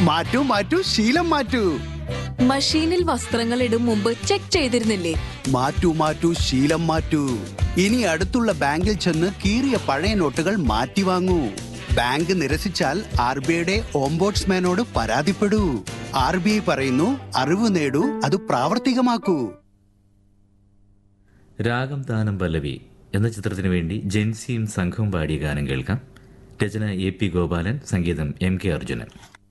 മാറ്റൂ മാറ്റൂ ശീലം മാറ്റൂ. മഷീനിൽ വസ്ത്രങ്ങൾ ഇടും മുമ്പ് ചെക്ക് ചെയ്തിരുന്നില്ലേ? മാറ്റൂ മാറ്റൂ ശീലം മാറ്റൂ. ഇനി അടുത്തുള്ള ബാങ്കിൽ ചെന്ന് കീറിയ പഴയ നോട്ടുകൾ മാറ്റി വാങ്ങൂ. ബാങ്ക് നിരസിച്ചാൽ RBIയുടെ ഓംബോഡ്സ്മാനോട് പരാതിപ്പെടൂ. RBI പറയുന്നു, അറിവ് നേടൂ, അത് പ്രാവർത്തികമാക്കൂ. രാഗം താനം പല്ലവി എന്ന ചിത്രത്തിനു വേണ്ടി ജെൻസിയും സംഘവും പാടിയ ഗാനം കേൾക്കാം. രചന AP ഗോപാലൻ, സംഗീതം MK അർജുനൻ.